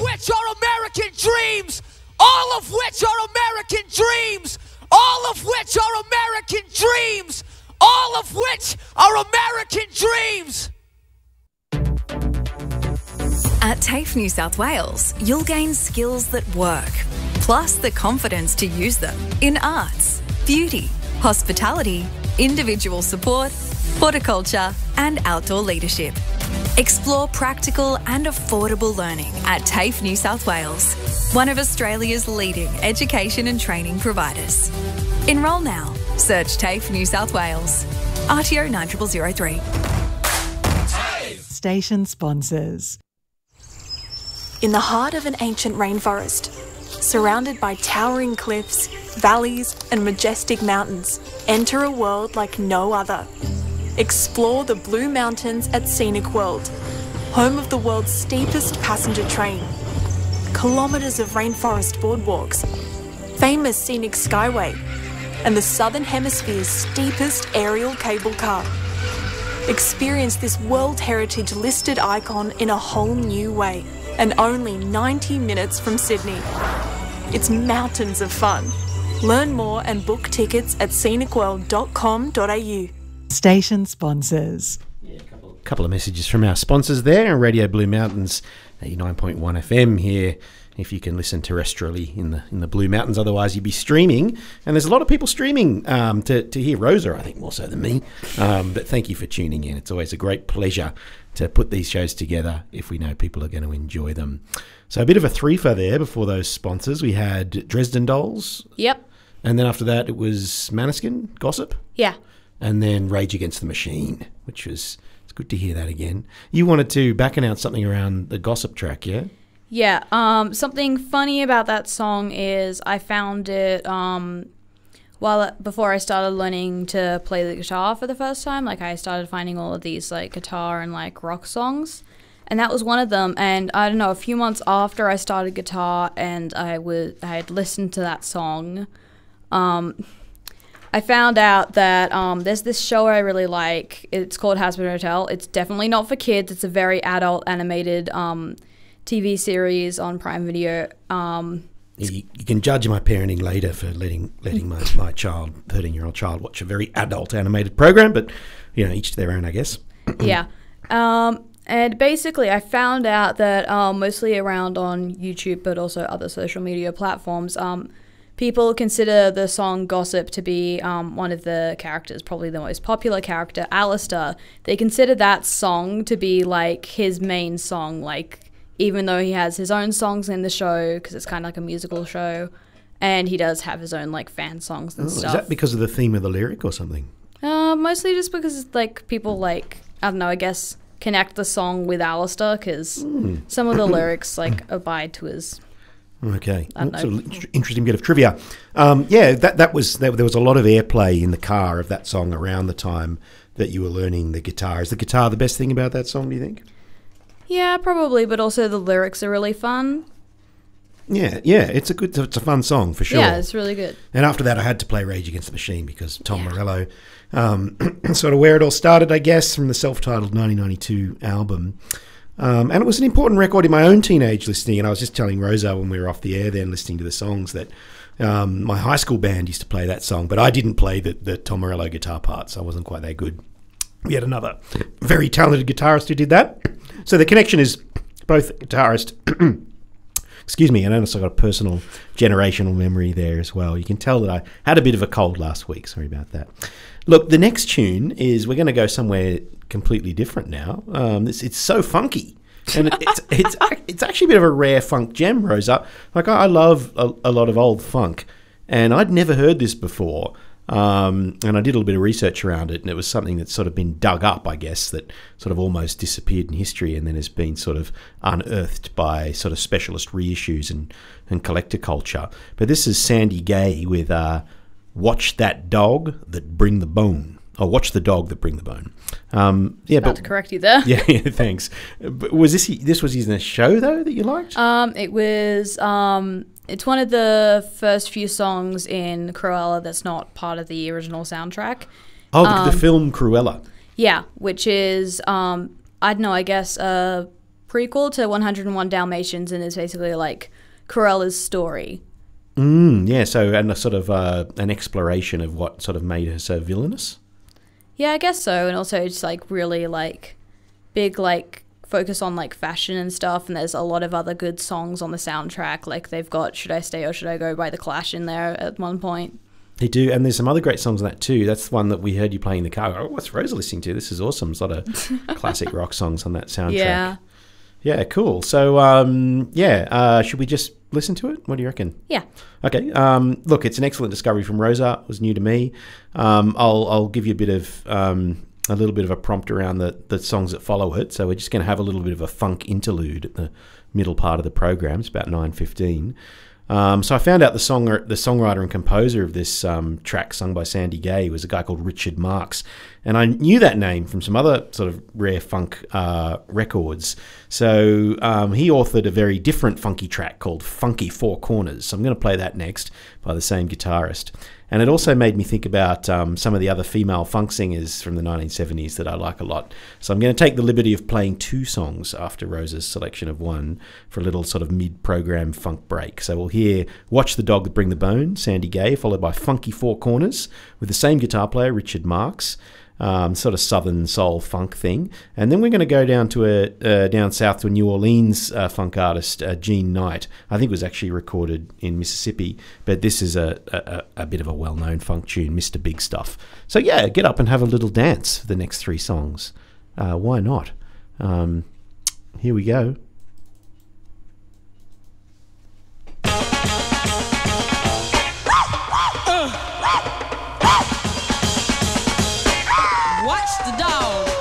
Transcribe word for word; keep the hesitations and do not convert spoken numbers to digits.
which are American dreams, all of which are American dreams, all of which are American dreams, all of which are American dreams. At TAFE New South Wales, you'll gain skills that work, plus the confidence to use them in arts, beauty, hospitality, individual support, horticulture, and outdoor leadership. Explore practical and affordable learning at TAFE New South Wales, one of Australia's leading education and training providers. Enrol now. Search TAFE New South Wales. R T O nine zero zero zero three. Station sponsors. In the heart of an ancient rainforest, surrounded by towering cliffs, valleys, and majestic mountains, enter a world like no other. Explore the Blue Mountains at Scenic World, home of the world's steepest passenger train, kilometres of rainforest boardwalks, famous scenic skyway, and the Southern Hemisphere's steepest aerial cable car. Experience this World Heritage listed icon in a whole new way, and only ninety minutes from Sydney. It's mountains of fun. Learn more and book tickets at scenic world dot com dot a u. Station sponsors. Yeah, a couple, couple of messages from our sponsors there. Radio Blue Mountains, eighty-nine point one F M here. If you can listen terrestrially in the in the Blue Mountains, otherwise you'd be streaming. And there's a lot of people streaming um, to to hear Rosa, I think, more so than me. Um, but thank you for tuning in. It's always a great pleasure to put these shows together if we know people are going to enjoy them. So a bit of a threefer there before those sponsors. We had Dresden Dolls. Yep. And then after that, it was Maneskin, Gossip. Yeah. And then Rage Against the Machine, which was, it's good to hear that again. You wanted to back announce something around the Gossip track, yeah? Yeah. Um, something funny about that song is I found it um, while before I started learning to play the guitar for the first time. Like I started finding all of these like guitar and like rock songs, and that was one of them. And I don't know, a few months after I started guitar and I was I had listened to that song, um, I found out that um, there's this show I really like. It's called Hazbin Hotel. It's definitely not for kids. It's a very adult animated um, T V series on Prime Video. Um, you, you can judge my parenting later for letting letting my, my child, thirteen-year-old child, watch a very adult animated program, but, you know, each to their own, I guess. Yeah. Um, and basically I found out that um, mostly around on YouTube, but also other social media platforms, um, people consider the song Gossip to be um, one of the characters, probably the most popular character, Alistair. They consider that song to be like his main song, like even though he has his own songs in the show, because it's kind of like a musical show, and he does have his own like fan songs and Oh, stuff. is that because of the theme of the lyric or something? Uh, mostly just because like people like, I don't know, I guess connect the song with Alistair, because Mm. some of the lyrics like abide to his... Okay, I don't that's know. an interesting bit of trivia. Um, yeah, that that was that, there was a lot of airplay in the car of that song around the time that you were learning the guitar. Is the guitar the best thing about that song, do you think? Yeah, probably, but also the lyrics are really fun. Yeah, yeah, it's a good, it's a fun song for sure. Yeah, it's really good. And after that, I had to play Rage Against the Machine because Tom Morello, um, sort of where it all started, I guess, from the self-titled nineteen ninety-two album. Um, and it was an important record in my own teenage listening. And I was just telling Rosa when we were off the air then listening to the songs that um, my high school band used to play that song, but I didn't play the, the Tom Morello guitar parts. I wasn't quite that good. We had another very talented guitarist who did that. So the connection is both guitarist... Excuse me, and I also got a personal generational memory there as well. You can tell that I had a bit of a cold last week. Sorry about that. Look, the next tune is we're going to go somewhere completely different now. Um, it's, it's so funky. And it, it's it's it's actually a bit of a rare funk gem, Rosa. Like, I, I love a, a lot of old funk, and I'd never heard this before. Um, and I did a little bit of research around it, and it was something that's sort of been dug up, I guess, that sort of almost disappeared in history and then has been sort of unearthed by sort of specialist reissues and, and collector culture. But this is Sandy Gay with uh, Watch That Dog That Bring the Bone. Oh, Watch the Dog That Bring the Bone. Um, yeah, About but, to correct you there. Yeah, yeah, thanks. But was this this was in a show, though, that you liked? Um, it was... Um, it's one of the first few songs in Cruella that's not part of the original soundtrack. Oh, the, um, the film Cruella. Yeah, which is, um, I don't know, I guess a prequel to one oh one Dalmatians and is basically like Cruella's story. Mm, yeah, so and a sort of uh, an exploration of what sort of made her so villainous. Yeah, I guess so. And also just like really like big like focus on like fashion and stuff. And there's a lot of other good songs on the soundtrack. Like they've got Should I Stay or Should I Go by The Clash in there at one point. They do, and there's some other great songs on that too. That's the one that we heard you playing in the car. Oh, what's Rosa listening to? This is awesome. There's a lot of classic rock songs on that soundtrack. Yeah. Yeah, cool. So, um, yeah, uh, should we just listen to it? What do you reckon? Yeah. Okay. Um, look, it's an excellent discovery from Rosa. It was new to me. Um, I'll I'll give you a bit of um, a little bit of a prompt around the the songs that follow it. So we're just going to have a little bit of a funk interlude at the middle part of the program. It's about nine fifteen. Um, so I found out the song, the songwriter and composer of this um, track, sung by Sandy Gay, was a guy called Richard Marx, and I knew that name from some other sort of rare funk uh, records. So um, he authored a very different funky track called "Funky Four Corners." So I'm going to play that next by the same guitarist. And it also made me think about um, some of the other female funk singers from the nineteen seventies that I like a lot. So I'm going to take the liberty of playing two songs after Rosa's selection of one for a little sort of mid-program funk break. So we'll hear Watch the Dog That Bring the Bone, Sandy Gay, followed by Funky Four Corners with the same guitar player, Richard Marx. Um, sort of southern soul funk thing, and then we're going to go down to a uh, down south to a New Orleans uh, funk artist, uh, Gene Knight. I think it was actually recorded in Mississippi, but this is a, a, a bit of a well-known funk tune, Mister Big Stuff. So yeah, get up and have a little dance for the next three songs. Uh, why not? Um, here we go.